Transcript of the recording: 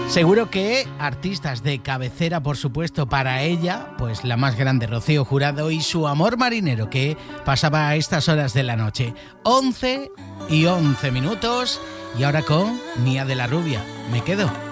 Seguro que artistas de cabecera, por supuesto, para ella, pues la más grande, Rocío Jurado, y su amor marinero, que pasaba a estas horas de la noche. 11:11 minutos, y ahora con Mía de la Rubia. Me quedo.